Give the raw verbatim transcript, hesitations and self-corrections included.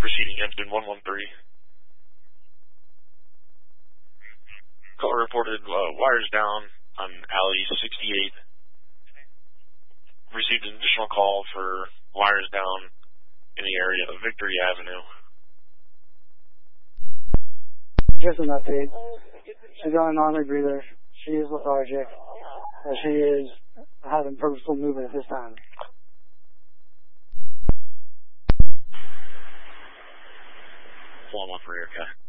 Proceeding Hampton one one three. Call reported uh, wires down on alley sixty-eight. Received an additional call for wires down in the area of Victory Avenue. Just an update. She's on a non-rebreather. She is lethargic. And she is having purposeful movement at this time. Follow up for your cat.